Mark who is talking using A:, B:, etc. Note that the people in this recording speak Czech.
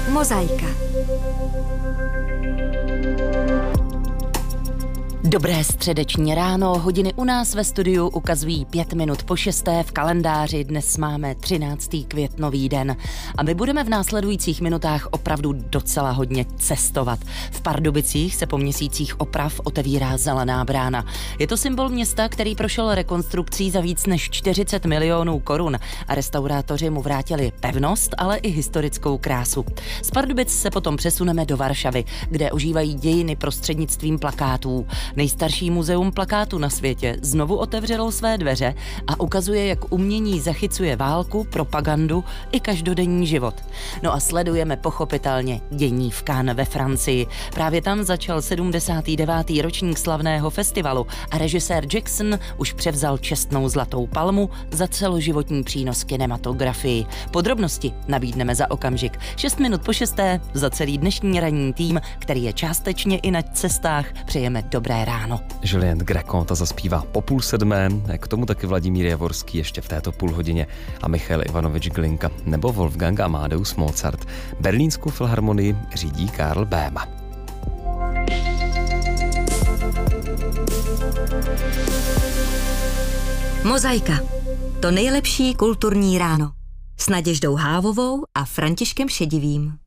A: Mozaika.
B: Dobré středeční ráno, hodiny u nás ve studiu ukazují 5 minut po 6. v kalendáři, dnes máme 13. květnový den a my budeme v následujících minutách opravdu docela hodně cestovat. V Pardubicích se po měsících oprav otevírá Zelená brána. Je to symbol města, který prošel rekonstrukcí za víc než 40 milionů korun a restaurátoři mu vrátili pevnost, ale i historickou krásu. Z Pardubic se potom přesuneme do Varšavy, kde ožívají dějiny prostřednictvím plakátů. Nejstarší muzeum plakátu na světě znovu otevřelo své dveře a ukazuje, jak umění zachycuje válku, propagandu i každodenní život. No a sledujeme pochopitelně dění v Cannes ve Francii. Právě tam začal 79. ročník slavného festivalu a režisér Jackson už převzal čestnou zlatou palmu za celoživotní přínos kinematografii. Podrobnosti nabídneme za okamžik. 6 minut po 6. za celý dnešní ranní tým, který je částečně i na cestách, přejeme dobré ráno.
C: Julien Greco ta zaspívá po 6:30, k tomu taky Vladimír Javorský ještě v této půlhodině a Michail Ivanovič Glinka nebo Wolfgang Amadeus Mozart. Berlínskou filharmonii řídí Karl Böhme.
A: Mozaika. To nejlepší kulturní ráno. S Naděždou Hávovou a Františkem Šedivým.